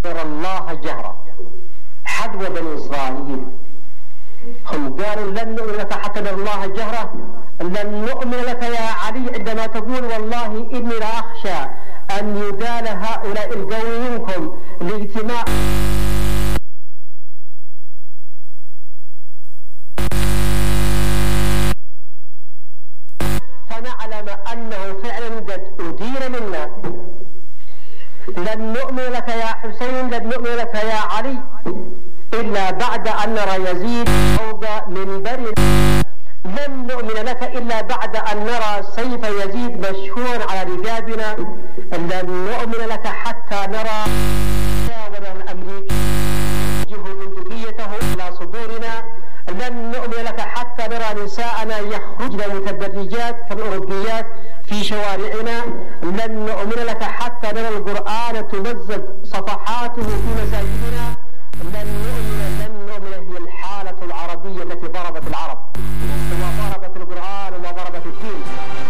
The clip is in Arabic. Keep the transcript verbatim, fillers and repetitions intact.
ترى الله جهرا. حدوى بني إسرائيل هم قالوا لن نؤمن لك حتى نرى الله جهرا، لن نؤمن لك يا علي عندما تقول والله إني لا أخشى أن يدال هؤلاء القوم منكم لاجتماع فنعلم أنه فعلا قد أدين منا. لن نؤمن لك يا حسين، لن نؤمن لك يا علي إلا بعد أن نرى يزيد فوق منبر، لن نؤمن لك إلا بعد أن نرى سيف يزيد مشهورا على رقابنا، لن نؤمن لك حتى نرى شاورا الأمريكي يوجه بندقيته إلى صدورنا، لن نؤمن لك حتى نرى نساءنا يخرجن متبرجات كالأوروبيات في شوارعنا، لن نؤمن لك حتى نرى القرآن تمزق صفحاته في مساجدنا، لن نؤمن